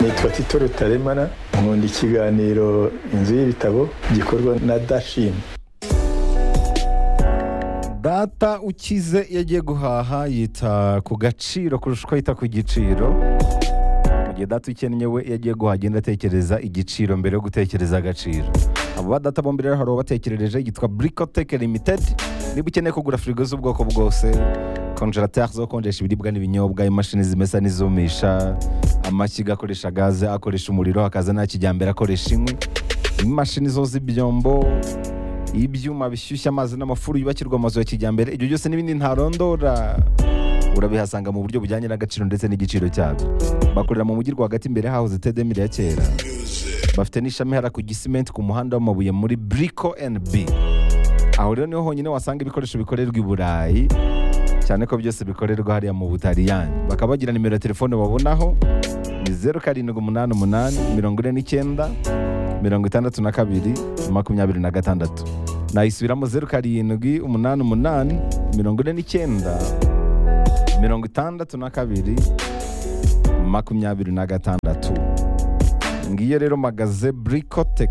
nitwa Tito Rutaremara, nkunda ikiganiro inzu y'ibitabo gikorwa na Dashim. Data ukize yagiye guhaha yita ku gaciro kurusha uko yita ku giciro. Mu gihe data ukennye we yagiye guhaha agenda atekereza igiciro mbere yo gutekereza agaciro. Abo ba data bombi rero hari uwo batekerereje yitwa Bricotech Limited. Niba ukeneye kugura firigo z'ubwoko bwose, congélateur zo konjesha ibiribwa n'ibinyobwa, imashini zimesa n'izumisha, amashyiga akoresha gaze, akoresha umuriro, akaza nta kijyambere akoresha inkwi, imashini zo z'ibyombo, ibyuma bishyushya amazi n'amafuru yubakirwa amazu ya kijyambere, ibyo byose n'ibindi ntarondora urabihasanga mu buryo bujyanye n'agaciro ndetse n'igiciro cyabyo. Bakorera mu mujyi rwagati imbere hahoze Tedemire ya kera. Bafite n'ishami hara ku Gisimenti ku muhanda w'amabuye muri Brico NB. Aho rero niho honyine wasanga ibikoresho bikorerwa i Burayi, cyane ko byose bikorerwa hariya mu Butaliyani. Bakaba bagira nimero ya telefone babonaho ni 0788 49 62 26. Nayisubiramo 0788 49 62 26. Ngiye rero magaze Bricotech.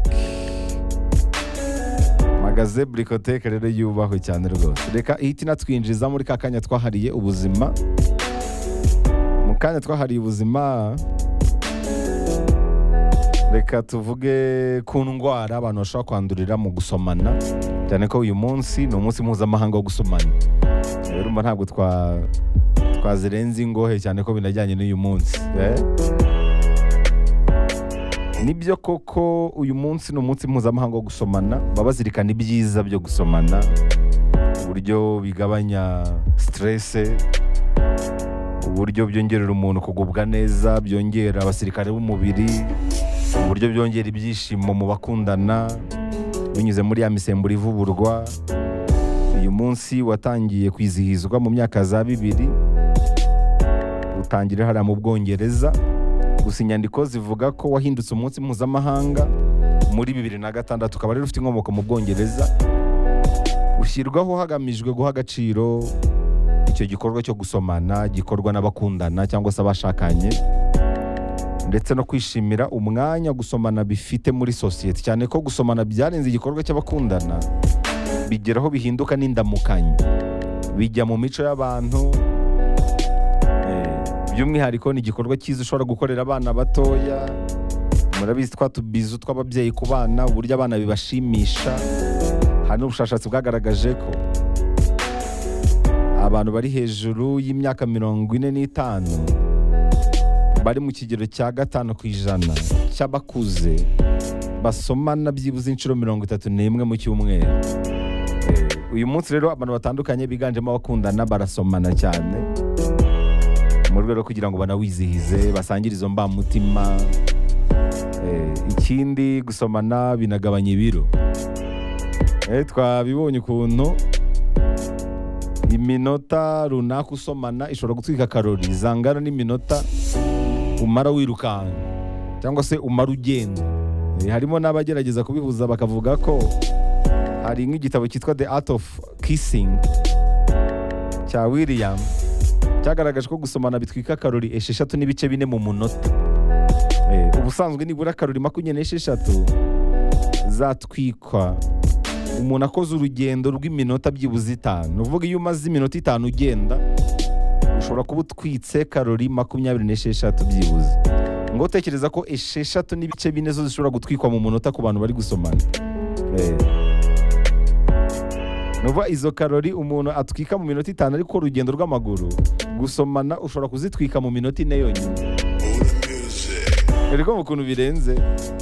Magaze Bricotech rero yubahwe cyane rwose. Reka ihita natwinjiza muri kakanya twahariye ubuzima. Mu kanya twahariye ubuzima, reka tuvuge ku ndwara abantu bashobora kwandurira mu gusomana, cyane ko uyu munsi ni umunsi mpuzamahanga wo gusomana. Rero mba ntabwo twazirenza ingohe cyane ko binajyanye n'uyu munsi. Nibyo koko uyu munsi ni umunsi mpuzamahanga wo gusomana, baba bazirikana ibyiza byo gusomana, uburyo bigabanya stress, uburyo byongerera umuntu kugubwa neza, byongera abasirikare b'umubiri, uburyo byongera ibyishimo mu bakundana binyuze muri ya misemburo ivuburwa. Uyu munsi watangiye kwizihizwa mu myaka za 2000, utangira hariya mu Bwongereza. Gusa inyandiko zivuga ko wahindutse umunsi mpuzamahanga muri 2006, ukaba rero ufite inkomoko mu Bwongereza. Ushyirwaho hagamijwe guha agaciro icyo gikorwa cyo gusomana gikorwa n'abakundana cyangwa se abashakanye, ndetse no kwishimira umwanya gusomana bifite muri sosiyete, cyane ko gusomana byarenze igikorwa cy'abakundana, bigeraho bihinduka n'indamukanyo, bijya mu mico y'abantu. By'umwihariko ni igikorwa cyiza ushobora gukorera abana batoya. Murabizi twatubizu tw'ababyeyi ku bana, uburyo abana bibashimisha. Hari n'ubushakashatsi bwagaragaje ko abantu bari hejuru y'imyaka 45 bari mu kigero cya 5% cy'abakuze basomana byibuze inshuro 31 mu cyumweru. Uyu munsi rero abantu batandukanye biganjemo abakundana barasomana cyane mu rwego rwo kugira ngo banawizihize, basangire izo mbamutima. Ikindi gusomana binagabanya ibiro. Twabibonye ukuntu iminota runaka usomana ishobora gutwika karori zangana n'iminota umara wirukanka cyangwa se umara ugenda. Harimo n'abagerageza kubihuza bakavuga ko hari nk'igitabo cyitwa The Art of Kissing cya William cyagaragaje ko gusomana bitwika karori 6.4 mu munota. Ubusanzwe nibura karori 26 zatwikwa umuntu akoze urugendo rw'iminota byibuze 5. Uvuga iyo umaze iminota 5 ugenda ushobora kuba utwitse karori 26 byibuze. Ngo tekereza ko 6.4 zo zishobora gutwikwa mu munota ku bantu bari gusomana. Nuva izo karori umuntu atwika mu minota 5 ariko urugendo rw'amaguru, gusomana ushobora kuzitwika mu minota 4 yonyine. Ariko mu kuntu birenze.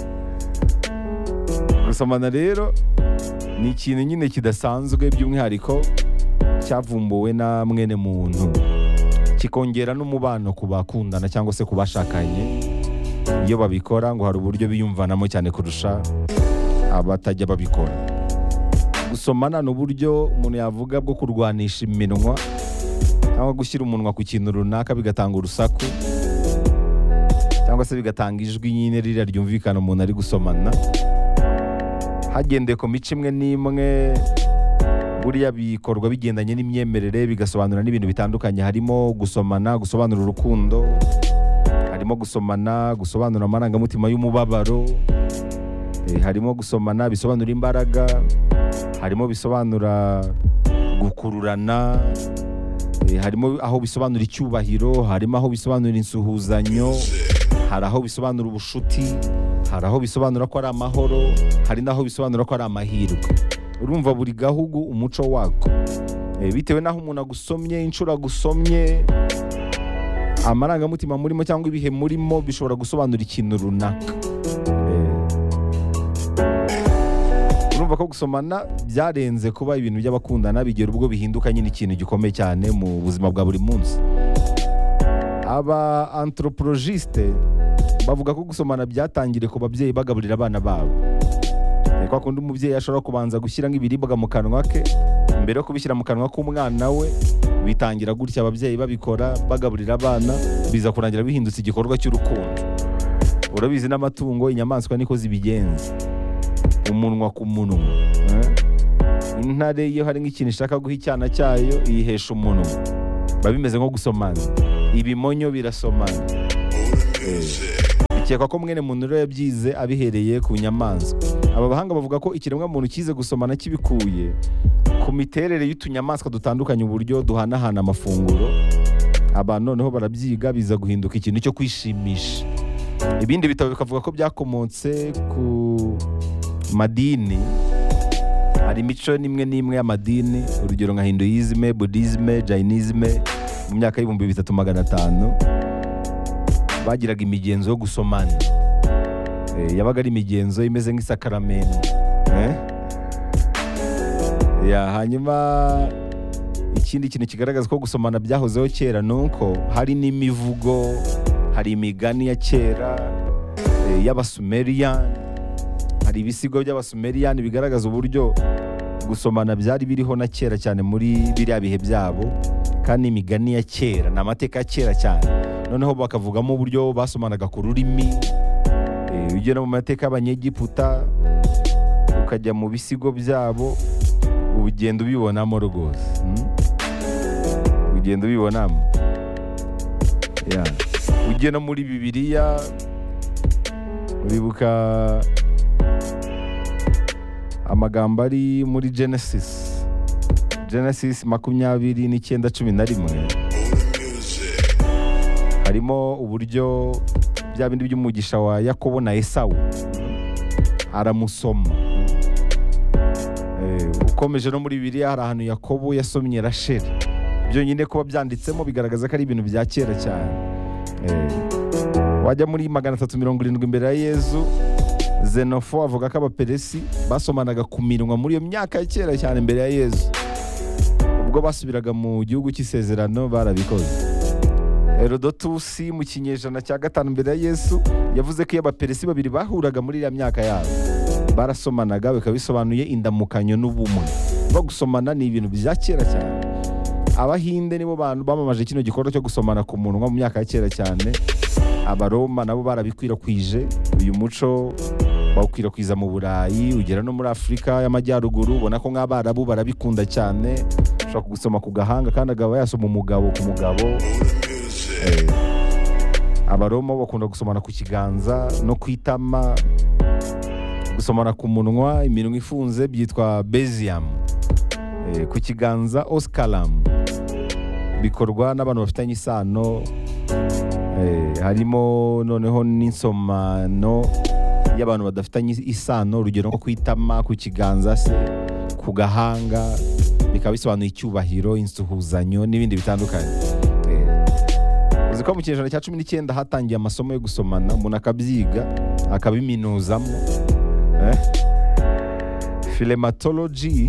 Gusomana rero ni ikintu nyine kidasanzwe, by'umwihariko cyavumbuwe na mwene muntu, kikongera n'umubano ku bakundana cyangwa se ku bashakanye. Iyo babikora ngo hari uburyo biyumvanamo cyane kurusha abatajya babikora. Gusomana ni uburyo umuntu yavuga bwo kurwanisha iminwa cyangwa gushyira umunwa ku kintu runaka bigatanga urusaku, cyangwa se bigatanga ijwi nyine ririya ryumvikana umuntu ari gusomana. Hagendeye ku mico imwe n'imwe, buriya bikorwa bigendanye n'imyemerere, bigasobanura n'ibintu bitandukanye. Harimo gusomana gusobanura urukundo, harimo gusomana gusobanura amarangamutima y'umubabaro, harimo gusomana bisobanura imbaraga, harimo bisobanura gukururana, harimo aho bisobanura icyubahiro, harimo aho bisobanura insuhuzanyo, hari aho bisobanura ubushuti, hari aho bisobanura ko ari amahoro, hari n'aho bisobanura ko ari amahirwe. Urumva buri gahugu umuco wako, bitewe n'aho umuntu agusomye, inshuro agusomye, amarangamutima murimo cyangwa ibihe murimo bishobora gusobanura ikintu runaka. Urumva ko gusomana byarenze kuba ibintu by'abakundana, bigera ubwo bihinduka nyine ikintu gikomeye cyane mu buzima bwa buri munsi. Aba anthropologiste bavuga ko gusomana byatangiriye ku babyeyi bagaburira abana babo. Kwa kundi umubyeyi ashobora kubanza gushyira nk'ibiribwa mu kanwa ke, mbere yo kubishyira mu kanwa k'umwana we, bitangira gutya ababyeyi babikora bagaburira abana, biza kurangira bihindutse igikorwa cy'urukundo. Urabizi n'amatungo, inyamaswa niko zibigenza, umunwa ku munwa. Intare iyo hari nk'ikintu ishaka guha icyana cyayo iyihesha umunwa, biba bimeze nko gusomana. Ibimonyo birasomana. Bikekwa ko mwene muntu rero yabyize abihereye ku nyamaswa. Aba bahanga bavuga ko ikiremwa muntu kize gusomana kibikuye ku miterere y'utunyamaswa dutandukanye, uburyo duhanahana amafunguro. Abantu noneho barabyiga, biza guhinduka ikintu cyo kwishimisha. Ibindi bitabo bikavuga ko byakomotse ku madini. Hari imico n'imwe n'imwe y'amadini, urugero nka Hinduisme, Buddhisme, Jainisme. Mu myaka y'ibihumbi 3500 bagiraga imigenzo yo gusomana. Yabaga ari imigenzo imeze nk'isakaramento. Hanyuma ikindi kintu kigaragaza ko gusomana byahozeho kera nuko hari n'imivugo, hari imigani ya kera y'Abasumerian, hari ibisigo by'Abasumerian bigaragaza uburyo gusomana byari biriho na kera cyane muri biriya bihe byabo, kandi imigani ya kera n'amateka ya kera cyane. Noneho bakavugamo uburyo basomanaga ku rurimi. Ugera mu mateka y'Abanyegiputa ukajya mu bisigo byabo, ugenda ubibonamo rwose. Ugenda ubibonamo. Ugenda muri Bibiliya uribuka amagambo ari muri Genesis 29:11. Harimo uburyo bya bindi by'umugisha wa Yakobo na Esawu aramusoma. Ukomeje no muri Bibiliya hari ahantu Yakobo yasomye Rasheli. Byonyine kuba byanditsemo bigaragaza ko ari ibintu bya kera cyane. Wajya muri 370 imbere ya Yezu, Xenofo avuga ko Abaperesi basomanaga ku minwa muri iyo myaka ya kera cyane imbere ya Yezu. Ubwo basubiraga mu gihugu cy'isezerano barabikoze. Herodotus mu kinyejana cya 5 mbere ya Yesu yavuze ko iyo Abaperesi babiri bahuraga muri iriya myaka yabo barasomanaga, bikaba bisobanuye indamukanyo n'ubumwe. Gusomana ni ibintu bya kera cyane. Abahinde nibo bantu bamamaje kino gikorwa cyo gusomana ku munwa mu myaka ya kera cyane. Abaroma nabo barabikwirakwije, uyu muco bawukwirakwiza mu Burayi, ugera no muri Afurika y'Amajyaruguru. Ubona ko nk'Abarabu barabikunda cyane, ushobora gusoma ku gahanga kandi agaba yasoma umugabo ku mugabo. Abaroma bakunda gusomana ku kiganza no kwitama. Gusomana ku munwa, iminwa ifunze byitwa Beziam, ku kiganza Oscalam. Bikorwa n'abantu bafitanye isano. Harimo noneho n'insomano y'abantu badafitanye isano, urugero nko kwitama ku kiganza se, ku gahanga, bikaba bisobanuye icyubahiro, insuhuzanyo n'ibindi bitandukanye. Uzi ko mu kinyejana cya 19 hatangiye amasomo yo gusomana, umuntu akabyiga akabiminuzamo. Philematology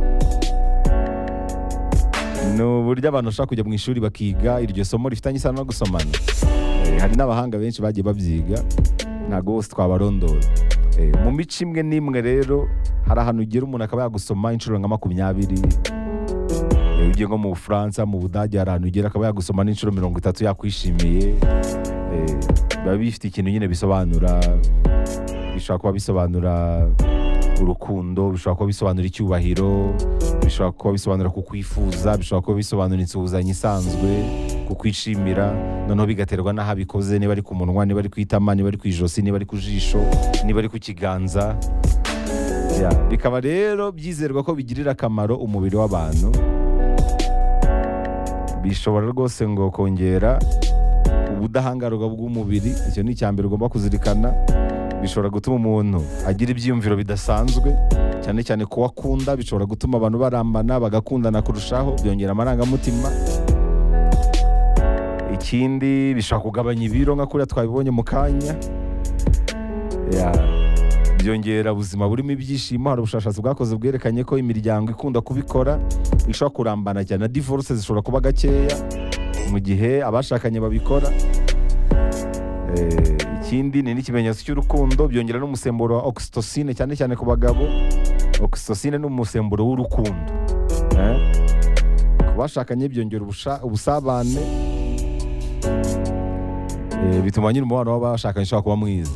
ni uburyo abantu bashaka kujya mu ishuri bakiga iryo somo rifitanye isano no gusomana. Hari n'abahanga benshi bagiye babyiga, ntabwo bose twabarondora. Mu mico imwe n'imwe rero hari ahantu ugera umuntu akaba yagusoma inshuro nka 20. Ugiye nko mu Bufaransa, mu Budage, hari ahantu ugera akaba yagusoma n'inshuro 30 yakwishimiye. Biba bifite ikintu nyine bisobanura. Bishobora kuba bisobanura urukundo, bishobora kuba bisobanura icyubahiro, bishobora kuba bisobanura kukwifuza, bishobora kuba bisobanura insuhuzanyo isanzwe. kukwishimira, noneho bigaterwa n'aho abikoze, niba ari ku munwa, niba ari ku itama, niba ari ku ijosi, niba ari ku jisho, niba ari ku kiganza. Bikaba rero byizerwa ko bigirira akamaro umubiri w'abantu. Bishobora rwose ngo kongera ubudahangarwa bw'umubiri, icyo ni icyambere ugomba kuzirikana. Bishobora gutuma umuntu agira ibyiyumviro bidasanzwe, cyane cyane ku wakunda. Bishobora gutuma abantu barambana bagakundana kurushaho, byongera amarangamutima. Ikindi, bishobora kugabanya ibiro nka kuriya twabibonye mu kanya. Byongera ubuzima burimo ibyishimo. Hari ubushakashatsi bwakoze bwerekanye ko imiryango ikunda kubikora ishobora kurambana cyane, na divorce zishobora kuba gakeya mu gihe abashakanye babikora. Ikindi ni n'ikimenyetso cy'urukundo, byongera n'umusemburo wa oxytocin cyane cyane ku bagabo. Oxytocin ni umusemburo w'urukundo. Ku bashakanye byongera ubusabane, bituma nyine umubano w'abashakanye ushobora kuba mwiza.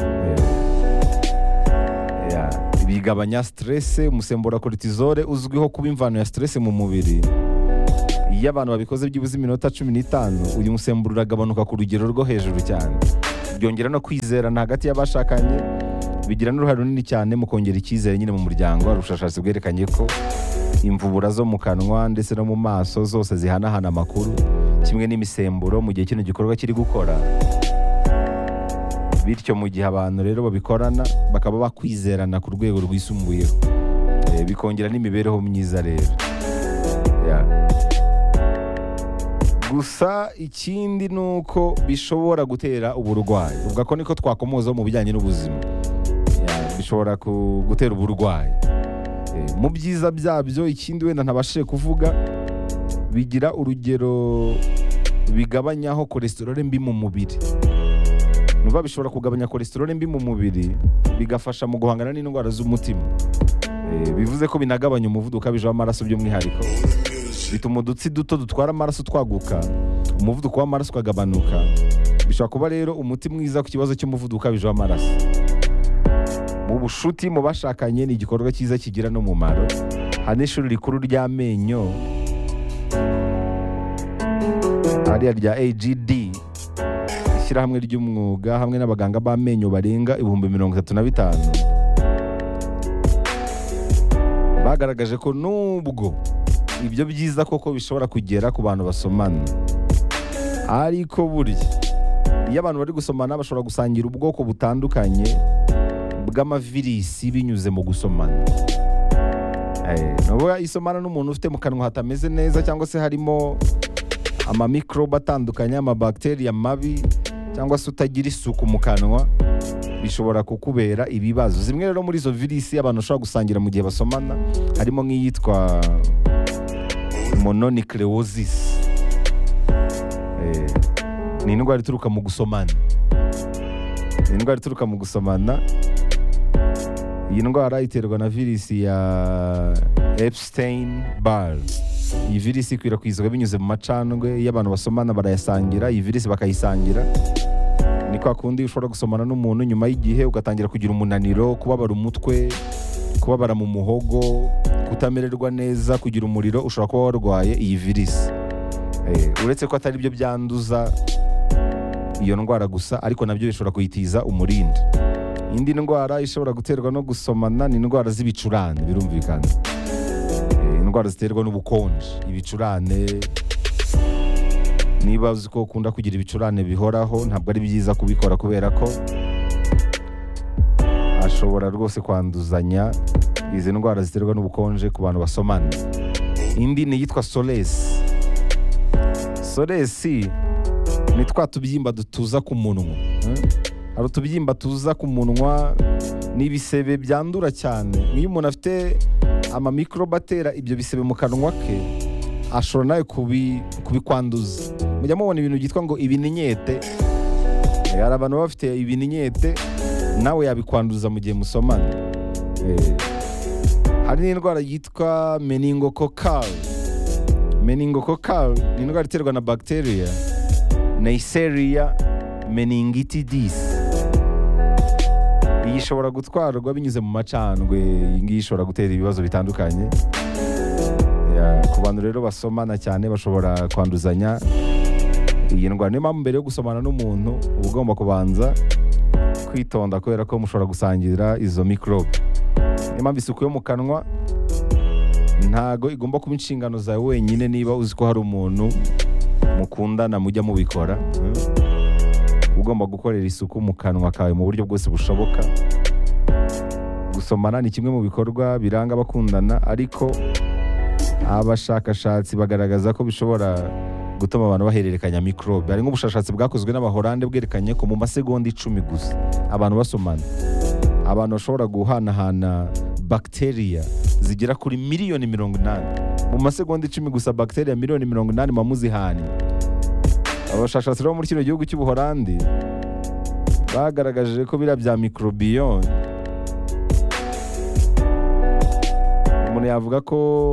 Bigabanya stress. Umusemburo wa cortisol uzwiho kuba imvano ya stress mu mubiri. Iyo abantu babikoze byibuze iminota 15, uyu musemburo uragabanuka ku rugero rwo hejuru cyane. Byongera no kwizerana hagati y'abashakanye, bigira n'uruhare runini cyane mu kongera icyizere nyine mu muryango. Hari ubushakashatsi bwerekanye ko imvubura zo mu kanwa ndetse no mu maso zose zihanahana amakuru kimwe n'imisemburo mu gihe kino gikorwa kiri gukora. Bityo mu gihe abantu rero babikorana bakaba bakwizerana ku rwego rwisumbuyeho, bikongera n'imibereho myiza rero. Gusa ikindi ni uko bishobora gutera uburwayi. Ubwo ko niko twakomoza mu bijyanye n'ubuzima. Bishobora gutera uburwayi. Mu byiza byabyo, ikindi wenda ntabashije kuvuga, bigira urugero bigabanyaho cholesterol mbi mu mubiri. Nuba bishobora kugabanya cholesterol mbi mu mubiri, bigafasha mu guhangana n'indwara z'umutima. Bivuze ko binagabanya umuvuduko ukabije w'amaraso by'umwihariko. Bituma udutsi duto dutwara amaraso twaguka, umuvuduko w'amaraso ukagabanuka. Bishobora kuba rero umuti mwiza ku kibazo cy'umuvuduko ukabije w'amaraso. Mu bushuti mu bashakanye ni igikorwa cyiza kigira n'umumaro. Hari n'ishuri rikuru ry'amenyo hariya rya AGD, ishyirahamwe ry'umwuga hamwe n'abaganga b'amenyo barenga 35,000, bagaragaje ko nubwo ibyo byiza koko bishobora kugera ku bantu basomana, ariko burya iyo abantu bari gusomana bashobora gusangira ubwoko butandukanye bw'amavirisi binyuze mu gusomana. Nubwo isomana n'umuntu ufite mu kanwa hatameze neza, cyangwa se harimo amamikrobe atandukanye, amabakteriya mabi, cyangwa se utagira isuku mu kanwa, bishobora kukubera ibibazo. Zimwe rero muri izo virisi abantu bashobora gusangira mu gihe basomana harimo nk'iyitwa mononucleosis. Ni indwara ituruka mu gusomana. Iyi ndwara iterwa na virisi ya Epstein-Barr. Iyi virisi ikwirakwizwa binyuze mu macandwe. Iyo abantu basomana barayasangira, iyi virisi bakayisangira. Ni kwa kundi ushobora gusomana n'umuntu nyuma y'igihe ugatangira kugira umunaniro, kubabara umutwe, kubabara mu muhogo, kutamererwa neza, kugira umuriro. Ushobora kuba warwaye iyi virisi. Uretse ko atari byo byanduza iyo ndwara gusa, ariko nabyo bishobora kuyitiza umurindi. Indi ndwara ishobora guterwa no gusomana ni indwara z'ibicurane. Birumvikana, indwara ziterwa n'ubukonje, ibicurane. Niba uzi ko ukunda kugira ibicurane bihoraho, ntabwo ari byiza kubikora, kubera ko ashobora rwose kwanduzanya izi ndwara ziterwa n'ubukonje ku bantu basomana. Indi ni yitwa solesi. Solesi ni twa tubyimba dutuza ku munwa. Hari utubyimba tuza ku munwa n'ibisebe byandura cyane. Niyo umuntu afite amamikrobe atera ibyo bisebe mu kanwa ke, ashobora nawe kubikwanduza. Mujya mubona ibintu byitwa ngo ibininyete. Hari abantu baba bafite ibininyete, nawe yabikwanduza mu gihe musomana. Hari n'indwara yitwa meningococcal. Meningococcal ni indwara iterwa na bacteria Neisseria meningitidis. Iyi ishobora gutwarwa binyuze mu macandwe. Iyi ngiyi ishobora gutera ibibazo bitandukanye. Ku bantu rero basomana cyane bashobora kwanduzanya iyi ndwara. Niyo mpamvu mbere yo gusomana n'umuntu uba ugomba kubanza kwitonda kubera ko mushobora gusangira izo mikorobe. Niyo mpamvu isuku yo mu kanwa ntago igomba kuba inshingano zawe wenyine. Niba uzi ko hari umuntu mukundana mujya mubikora, ugomba gukorera isuku mu kanwa kawe mu buryo bwose bushoboka. Gusomana ni kimwe mu bikorwa biranga abakundana, ariko abashakashatsi bagaragaza ko bishobora gutuma abantu bahererekanya mikorobe. Hari nk'ubushakashatsi bwakozwe n'Abahorande bwerekanye ko mu masegonda 10 gusa abantu basomana, abantu bashobora guhanahana bakteriya zigera kuri miliyoni 80. Mu masegonda 10 gusa bakteriya miliyoni 80 mamuzihanye. Abashakashatsi bo muri kino gihugu cy'Ubuhorande bagaragaje ko bira bya microbiome, umuntu yavuga ko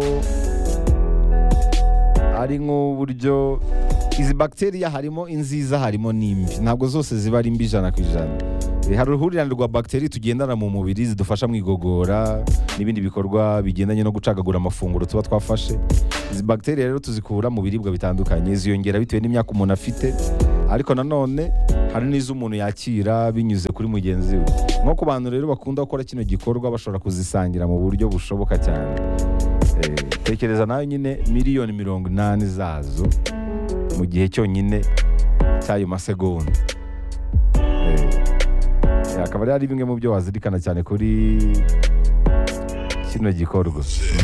ari nk'uburyo izi bakteriya harimo inziza harimo n'imbi, ntabwo zose ziba ari mbi 100%. Hari uruhurirane rwa bakteriya tugendana mu mubiri zidufasha mu igogora n'ibindi bikorwa bigendanye no gucagagura amafunguro tuba twafashe. Izi bakteriya rero tuzikura mu biribwa bitandukanye, ziyongera bitewe n'imyaka umuntu afite, ariko nanone hari n'izo umuntu yakira binyuze kuri mugenzi we. Nko ku bantu rero bakunda gukora kino gikorwa bashobora kuzisangira mu buryo bushoboka cyane. Tekereza nawe nyine miliyoni 80 zazo mu gihe cyonyine cy'ayo masegonda. Akaba ari bimwe mu byo wazirikana cyane kuri kino gikorwa.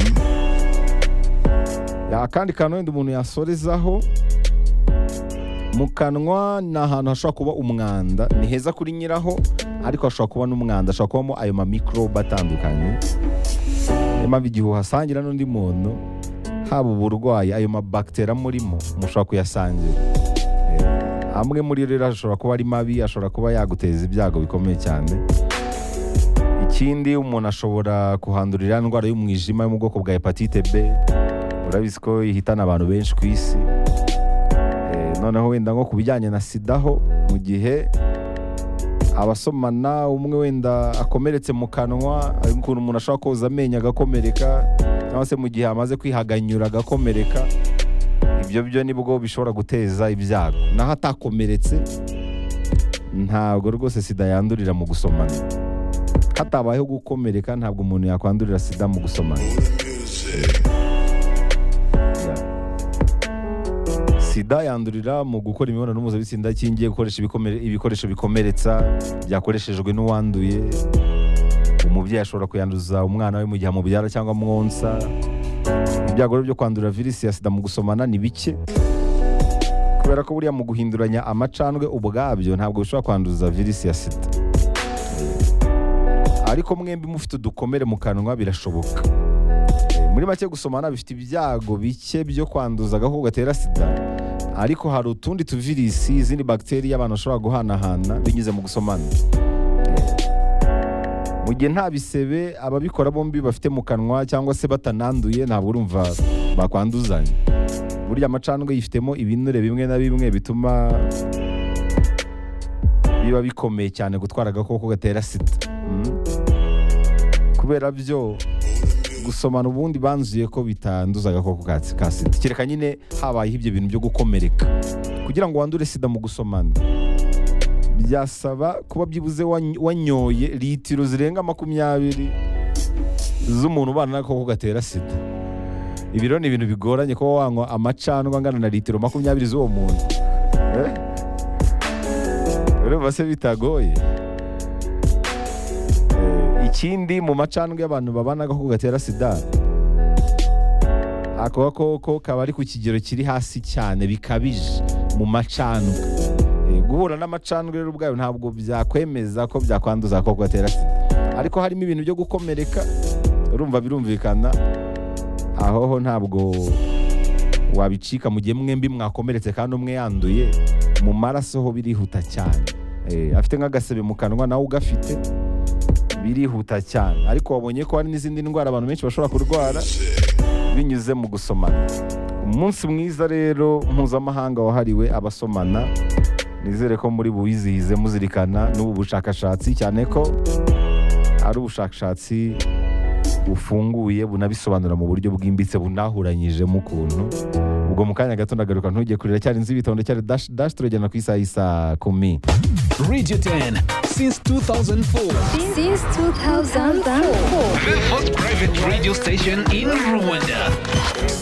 Akandi kantu wenda umuntu yasorezaho, mu kanwa ni ahantu hashobora kuba umwanda. Ni heza kuri nyiraho, ariko hashobora kuba n'umwanda, hashobora kubamo ayo mamikorobe atandukanye. Niyo mpamvu igihe uhasangira n'undi muntu, haba uburwayi, ayo mabakiteri amurimo mushobora kuyasangira. Amwe muri rero ashobora kuba ari mabi, ashobora kuba yaguteza ibyago bikomeye cyane. Ikindi, umuntu ashobora kuhandurira indwara y'umwijima yo mu bwoko bwa hepatite B. Urabizi ko ihitana abantu benshi ku isi. Noneho wenda nko ku bijyanye na sida ho, mu gihe abasomana umwe wenda akomeretse mu kanwa, ukuntu umuntu ashobora koza amenyo agakomereka, cyangwa se mu gihe amaze kwihaganyura agakomereka, ibyo byo nibwo bishobora guteza ibyago. Naho atakomeretse ntabwo rwose sida yandurira mu gusomana. Hatabayeho gukomereka ntabwo umuntu yakwandurira sida mu gusomana. Sida yandurira mu gukora imibonano mpuzabitsina ikingiye gukoresha ibikoresho bikomeretsa byakoreshejwe n'uwanduye. Umubyeyi ashobora kuyanduza umwana we mu gihe amubyara cyangwa amwonsa. Ibyago byo kwandura virusi ya sida mu gusomana ni bike, kubera ko buriya mu guhinduranya amacandwe ubwabyo ntabwo bishobora kwanduza virusi ya sida. Ariko mwembi mufite udukomere mu kanwa birashoboka. Muri make gusomana bifite ibyago bike byo kwanduza agakoko gatera sida, ariko hari utundi tuvirisi, izindi bakteriya abantu bashobora guhanahana binyuze mu gusomana. Mu gihe nta bisebe ababikora bombi bafite mu kanwa cyangwa se batananduye, ntabwo urumva bakwanduzanya. Burya amacandwe yifitemo ibinure bimwe na bimwe bituma biba bikomeye cyane gutwara agakoko gatera sida. Kubera byo gusomana ubundi banzuye ko bitanduza agakoko ka sida, kereka nyine habayeho ibyo bintu byo gukomereka. Kugira ngo wandure sida mu gusomana byasaba kuba byibuze wanyoye litiro zirenga 20 z'umuntu ubana n'agakoko gatera sida. Ibi rero ni ibintu bigoranye kuba wanywa amacandwe angana na litiro 20 z'uwo muntu. Urumva se bitagoye. Ikindi, mu macandwe y'abantu babana n'agakoko gatera sida, ako gakoko kaba ari ku kigero kiri hasi cyane bikabije mu macandwe. Guhura n'amacandwe rero ubwayo ntabwo byakwemeza ko byakwanduza agakoko gatera sida, ariko harimo ibintu byo gukomereka, urumva birumvikana. Aho ntabwo wabicika mu gihe mwembi mwakomeretse kandi umwe yanduye. Mu maraso ho birihuta cyane. Afite nk'agasebe mu kanwa nawe ugafite, birihuta cyane. Ariko wabonye ko hari n'izindi ndwara abantu benshi bashobora kurwara binyuze mu gusomana. Umunsi mwiza rero mpuzamahanga wahariwe abasomana. Nizere ko muri buwizihize muzirikana n'ubu bushakashatsi, cyane ko ari ubushakashatsi bufunguye bunabisobanura mu buryo bwimbitse bunahuranyijemo ukuntu. Ubwo mu kanya gato ndagaruka, ntujye kurira. Cyari nzi ibitabo, cyari dash turagenda ku isaha y'isa 10. Radio 10 since 2004. Since 2004. The first private radio station in Rwanda.